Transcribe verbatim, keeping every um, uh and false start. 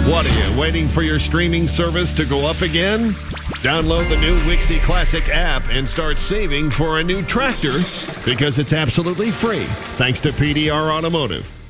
What are you, waiting for your streaming service to go up again? Download the new Wixie Classic app and start saving for a new tractor because it's absolutely free, thanks to P D R Automotive.